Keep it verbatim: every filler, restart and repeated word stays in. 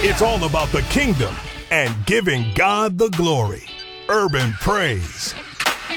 It's all about the kingdom and giving God the glory. Urban Praise.